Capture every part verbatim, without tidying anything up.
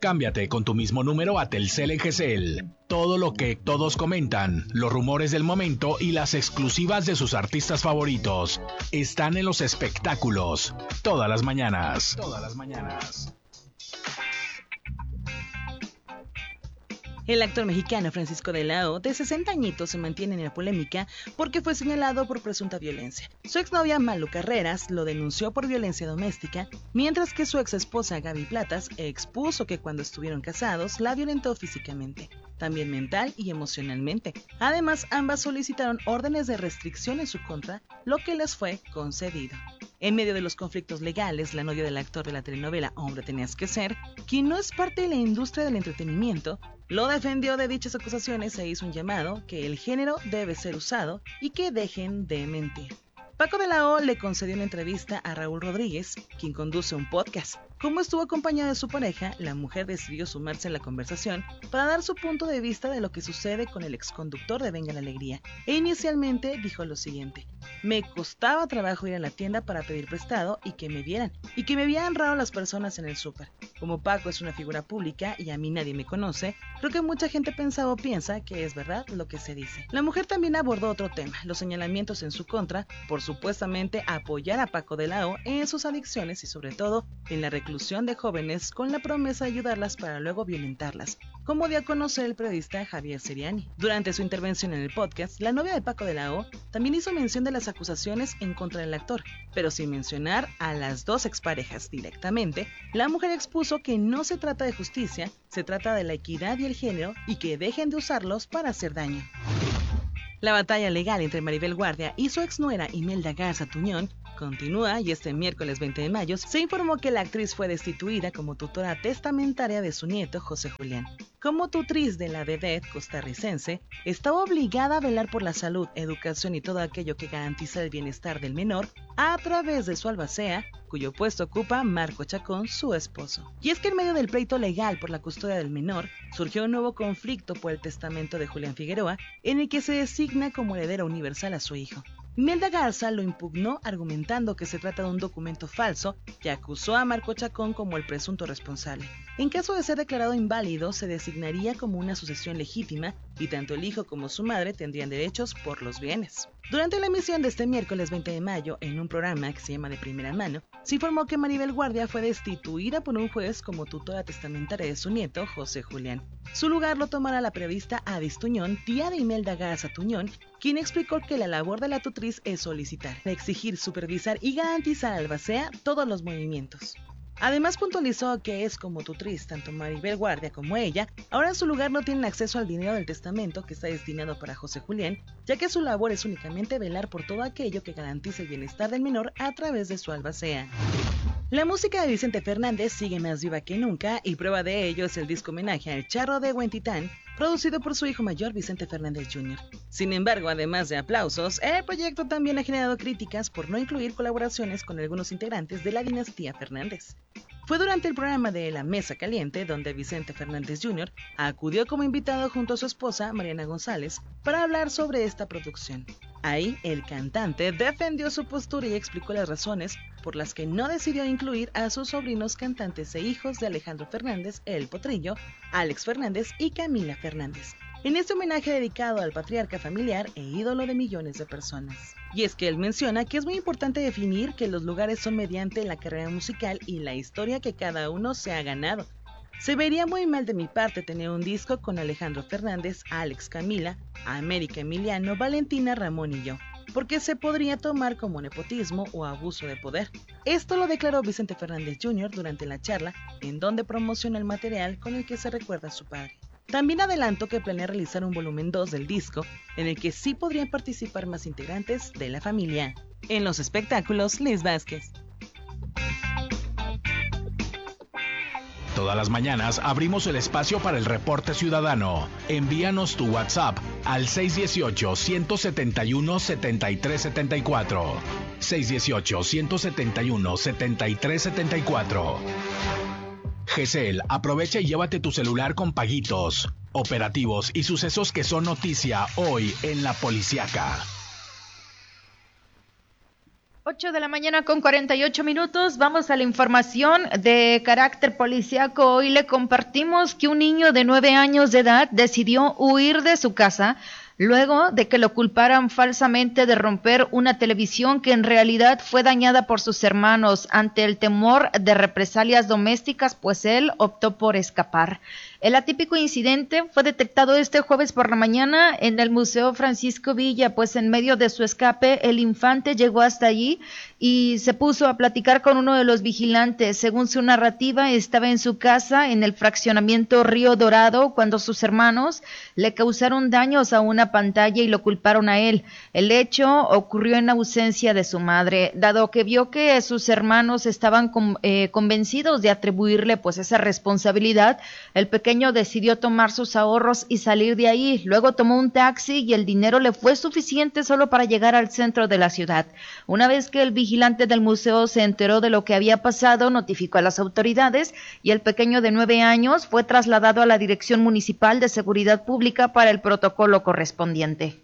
Cámbiate con tu mismo número a Telcel en G C L. Todo lo que todos comentan, los rumores del momento y las exclusivas de sus artistas favoritos están en los espectáculos. Todas las mañanas. Todas las mañanas. El actor mexicano Francisco de la O, de sesenta añitos, se mantiene en la polémica porque fue señalado por presunta violencia. Su exnovia Malu Carreras lo denunció por violencia doméstica, mientras que su ex esposa Gaby Platas expuso que cuando estuvieron casados la violentó físicamente, también mental y emocionalmente. Además, ambas solicitaron órdenes de restricción en su contra, lo que les fue concedido. En medio de los conflictos legales, la novia del actor de la telenovela Hombre Tenías que Ser, quien no es parte de la industria del entretenimiento, lo defendió de dichas acusaciones e hizo un llamado que el género debe ser usado y que dejen de mentir. Paco de la O le concedió una entrevista a Raúl Rodríguez, quien conduce un podcast. Como estuvo acompañada de su pareja, la mujer decidió sumarse a la conversación para dar su punto de vista de lo que sucede con el exconductor de Venga la Alegría. E inicialmente dijo lo siguiente: me costaba trabajo ir a la tienda para pedir prestado y que me vieran, y que me vieran raro las personas en el súper. Como Paco es una figura pública y a mí nadie me conoce, creo que mucha gente pensaba o piensa que es verdad lo que se dice. La mujer también abordó otro tema, los señalamientos en su contra por supuestamente apoyar a Paco de la O en sus adicciones y sobre todo en la reclusión de jóvenes con la promesa de ayudarlas para luego violentarlas, como dio a conocer el periodista Javier Seriani. Durante su intervención en el podcast, la novia de Paco de la O también hizo mención de las acusaciones en contra del actor, pero sin mencionar a las dos exparejas directamente. La mujer expuso que no se trata de justicia, se trata de la equidad y el género y que dejen de usarlos para hacer daño. La batalla legal entre Maribel Guardia y su exnuera Imelda Garza Tuñón continúa y este miércoles veinte de mayo se informó que la actriz fue destituida como tutora testamentaria de su nieto José Julián. Como tutriz de la vedette costarricense, estaba obligada a velar por la salud, educación y todo aquello que garantiza el bienestar del menor a través de su albacea, cuyo puesto ocupa Marco Chacón, su esposo. Y es que en medio del pleito legal por la custodia del menor, surgió un nuevo conflicto por el testamento de Julián Figueroa, en el que se designa como heredero universal a su hijo. Imelda Garza lo impugnó argumentando que se trata de un documento falso y acusó a Marco Chacón como el presunto responsable. En caso de ser declarado inválido, se designaría como una sucesión legítima y tanto el hijo como su madre tendrían derechos por los bienes. Durante la emisión de este miércoles veinte de mayo, en un programa que se llama De Primera Mano, se informó que Maribel Guardia fue destituida por un juez como tutora testamentaria de su nieto, José Julián. Su lugar lo tomará la periodista Adis Tuñón, tía de Imelda Garza Tuñón, quien explicó que la labor de la tutriz es solicitar, exigir, supervisar y garantizar al albacea todos los movimientos. Además puntualizó que es como tutriz, tanto Maribel Guardia como ella, ahora en su lugar no tienen acceso al dinero del testamento que está destinado para José Julián, ya que su labor es únicamente velar por todo aquello que garantice el bienestar del menor a través de su albacea. La música de Vicente Fernández sigue más viva que nunca y prueba de ello es el disco homenaje al Charro de Huentitán, producido por su hijo mayor Vicente Fernández junior Sin embargo, además de aplausos, el proyecto también ha generado críticas por no incluir colaboraciones con algunos integrantes de la dinastía Fernández. Fue durante el programa de La Mesa Caliente donde Vicente Fernández junior acudió como invitado junto a su esposa Mariana González para hablar sobre esta producción. Ahí, el cantante defendió su postura y explicó las razones por las que no decidió incluir a sus sobrinos cantantes e hijos de Alejandro Fernández, El Potrillo, Alex Fernández y Camila Fernández, en este homenaje dedicado al patriarca familiar e ídolo de millones de personas. Y es que él menciona que es muy importante definir que los lugares son mediante la carrera musical y la historia que cada uno se ha ganado. Se vería muy mal de mi parte tener un disco con Alejandro Fernández, Alex, Camila, América, Emiliano, Valentina, Ramón y yo, porque se podría tomar como nepotismo o abuso de poder. Esto lo declaró Vicente Fernández junior durante la charla, en donde promociona el material con el que se recuerda a su padre. También adelantó que planea realizar un volumen dos del disco, en el que sí podrían participar más integrantes de la familia. En los espectáculos, Liz Vázquez. Todas las mañanas abrimos el espacio para el reporte ciudadano. Envíanos tu WhatsApp al seis uno ocho, uno siete uno, siete tres siete cuatro. seis uno ocho, uno siete uno, siete tres siete cuatro. G C L, aprovecha y llévate tu celular con paguitos, operativos y sucesos que son noticia hoy en La Policiaca. ocho de la mañana con cuarenta y ocho minutos, vamos a la información de carácter policíaco. Hoy le compartimos que un niño de nueve años de edad decidió huir de su casa luego de que lo culparan falsamente de romper una televisión que en realidad fue dañada por sus hermanos. Ante el temor de represalias domésticas, pues él optó por escapar. El atípico incidente fue detectado este jueves por la mañana en el Museo Francisco Villa, pues en medio de su escape el infante llegó hasta allí y se puso a platicar con uno de los vigilantes. Según su narrativa, estaba en su casa en el fraccionamiento Río Dorado cuando sus hermanos le causaron daños a una pantalla y lo culparon a él. El hecho ocurrió en ausencia de su madre, dado que vio que sus hermanos estaban con, eh, convencidos de atribuirle pues esa responsabilidad. El pequeño decidió tomar sus ahorros y salir de ahí. Luego tomó un taxi y el dinero le fue suficiente solo para llegar al centro de la ciudad. Una vez que el vigilante del museo se enteró de lo que había pasado, notificó a las autoridades y el pequeño de nueve años fue trasladado a la Dirección Municipal de Seguridad Pública para el protocolo correspondiente.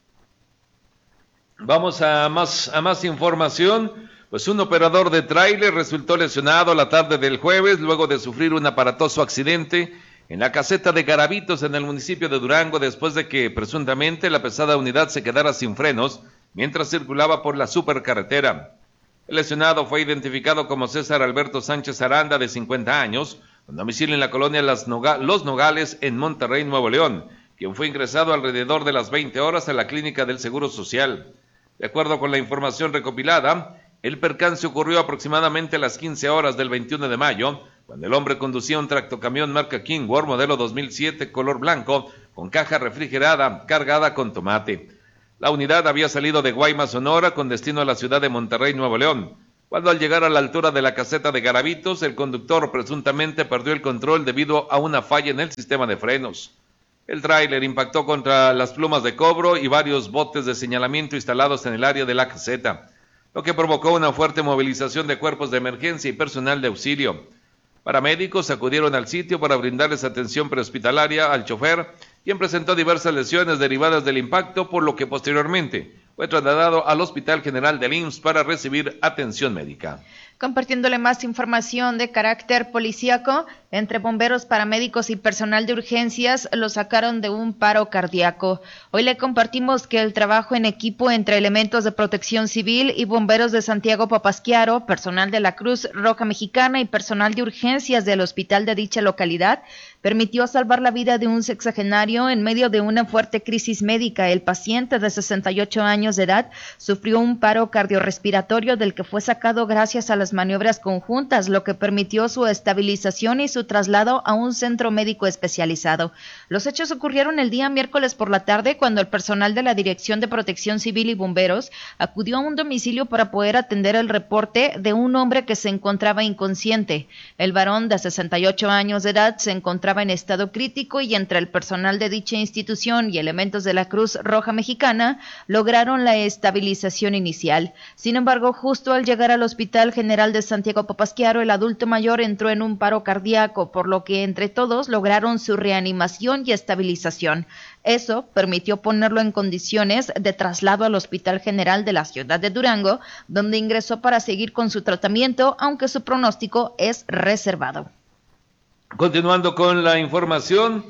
Vamos a más, a más información. Pues un operador de tráiler resultó lesionado la tarde del jueves luego de sufrir un aparatoso accidente en la caseta de Garavitos en el municipio de Durango, después de que presuntamente la pesada unidad se quedara sin frenos mientras circulaba por la supercarretera. El lesionado fue identificado como César Alberto Sánchez Aranda, de cincuenta años, con domicilio en la colonia Las Noga- Los Nogales, en Monterrey, Nuevo León, quien fue ingresado alrededor de las veinte horas a la clínica del Seguro Social. De acuerdo con la información recopilada, el percance ocurrió aproximadamente a las quince horas del veintiuno de mayo, cuando el hombre conducía un tractocamión marca Kingworth modelo dos mil siete color blanco con caja refrigerada cargada con tomate. La unidad había salido de Guaymas, Sonora, con destino a la ciudad de Monterrey, Nuevo León, cuando al llegar a la altura de la caseta de Garavitos, el conductor presuntamente perdió el control debido a una falla en el sistema de frenos. El tráiler impactó contra las plumas de cobro y varios botes de señalamiento instalados en el área de la caseta, lo que provocó una fuerte movilización de cuerpos de emergencia y personal de auxilio. Paramédicos acudieron al sitio para brindarles atención prehospitalaria al chofer, quien presentó diversas lesiones derivadas del impacto, por lo que posteriormente fue trasladado al Hospital General del I M S S para recibir atención médica. Compartiéndole más información de carácter policíaco, entre bomberos, paramédicos y personal de urgencias lo sacaron de un paro cardíaco. Hoy le compartimos que el trabajo en equipo entre elementos de protección civil y bomberos de Santiago Papasquiaro, personal de la Cruz Roja Mexicana y personal de urgencias del hospital de dicha localidad, permitió salvar la vida de un sexagenario en medio de una fuerte crisis médica. El paciente de sesenta y ocho años de edad sufrió un paro cardiorrespiratorio del que fue sacado gracias a las maniobras conjuntas, lo que permitió su estabilización y su traslado a un centro médico especializado. Los hechos ocurrieron el día miércoles por la tarde, cuando el personal de la Dirección de Protección Civil y Bomberos acudió a un domicilio para poder atender el reporte de un hombre que se encontraba inconsciente. El varón de sesenta y ocho años de edad se encontraba en estado crítico y entre el personal de dicha institución y elementos de la Cruz Roja Mexicana lograron la estabilización inicial. Sin embargo, justo al llegar al Hospital General de Santiago Papasquiaro, el adulto mayor entró en un paro cardíaco, por lo que entre todos lograron su reanimación y estabilización. Eso permitió ponerlo en condiciones de traslado al Hospital General de la ciudad de Durango, donde ingresó para seguir con su tratamiento, aunque su pronóstico es reservado. Continuando con la información,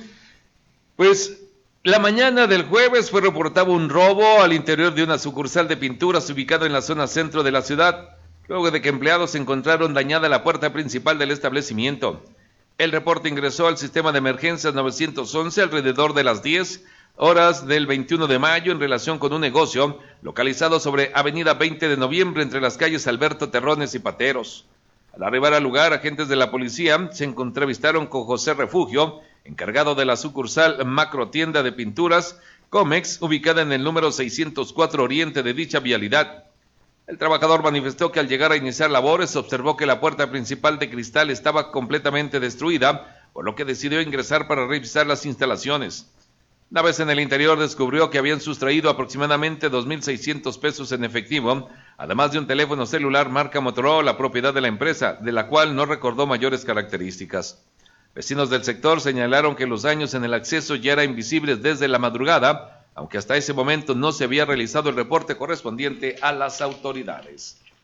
pues la mañana del jueves fue reportado un robo al interior de una sucursal de pinturas ubicado en la zona centro de la ciudad, luego de que empleados encontraron dañada la puerta principal del establecimiento. El reporte ingresó al sistema de emergencias nueve once alrededor de las diez horas del veintiuno de mayo en relación con un negocio localizado sobre Avenida veinte de noviembre entre las calles Alberto Terrones y Pateros. Al arribar al lugar, agentes de la policía se entrevistaron con José Refugio, encargado de la sucursal macrotienda de pinturas Comex, ubicada en el número seiscientos cuatro Oriente de dicha vialidad. El trabajador manifestó que al llegar a iniciar labores observó que la puerta principal de cristal estaba completamente destruida, por lo que decidió ingresar para revisar las instalaciones. Una vez en el interior descubrió que habían sustraído aproximadamente dos mil seiscientos pesos en efectivo, además de un teléfono celular marca Motorola, propiedad de la empresa, de la cual no recordó mayores características. Vecinos del sector señalaron que los daños en el acceso ya eran visibles desde la madrugada, aunque hasta ese momento no se había realizado el reporte correspondiente a las autoridades.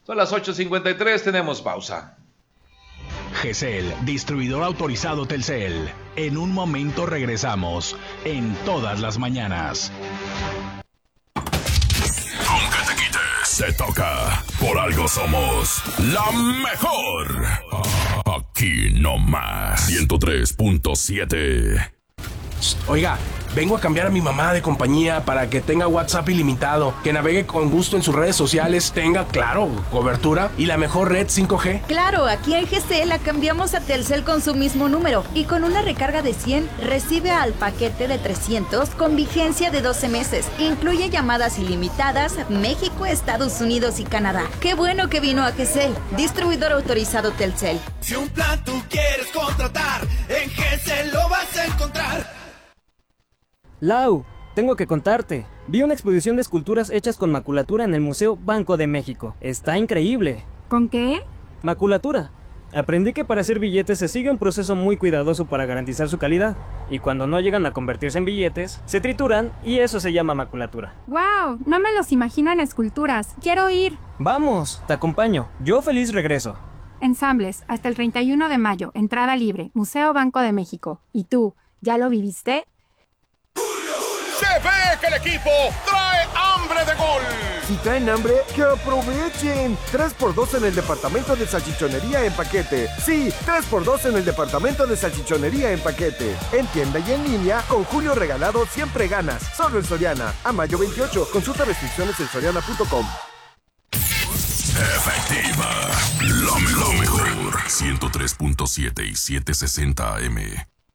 Son las ocho cincuenta y tres, tenemos pausa. G C L, distribuidor autorizado Telcel. En un momento regresamos, en todas las mañanas. Aunque te quites, te toca. Por algo somos la mejor. Aquí no más. ciento tres punto siete. Oiga, vengo a cambiar a mi mamá de compañía para que tenga WhatsApp ilimitado, que navegue con gusto en sus redes sociales, tenga, claro, cobertura y la mejor red cinco G. Claro, aquí en G C L la cambiamos a Telcel con su mismo número y con una recarga de cien recibe al paquete de trescientos con vigencia de doce meses. Incluye llamadas ilimitadas México, Estados Unidos y Canadá. Qué bueno que vino a G C L, distribuidor autorizado Telcel. Si un plan tú quieres contratar, en G C L lo vas a encontrar. Lau, tengo que contarte. Vi una exposición de esculturas hechas con maculatura en el Museo Banco de México. Está increíble. ¿Con qué? Maculatura. Aprendí que para hacer billetes se sigue un proceso muy cuidadoso para garantizar su calidad. Y cuando no llegan a convertirse en billetes, se trituran y eso se llama maculatura. ¡Wow! No me los imagino en esculturas. ¡Quiero ir! Vamos, te acompaño. Yo feliz regreso. Ensambles, hasta el treinta y uno de mayo. Entrada libre. Museo Banco de México. ¿Y tú, ya lo viviste? Se ve que el equipo trae hambre de gol. Si traen hambre, que aprovechen. tres por dos en el departamento de salchichonería en paquete. Sí, tres por dos en el departamento de salchichonería en paquete. En tienda y en línea, con Julio Regalado siempre ganas. Solo en Soriana. A mayo veintiocho. Consulta restricciones en soriana punto com. Efectiva. Lo mejor. Lo mejor. ciento tres punto siete y setecientos sesenta A M.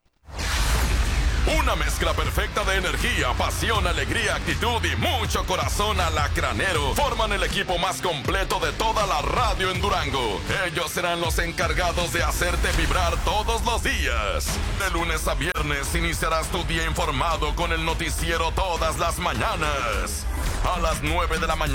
Una mezcla perfecta de energía, pasión, alegría, actitud y mucho corazón alacranero forman el equipo más completo de toda la radio en Durango. Ellos serán los encargados de hacerte vibrar todos los días. De lunes a viernes iniciarás tu día informado con el noticiero Todas las Mañanas. A las nueve de la mañana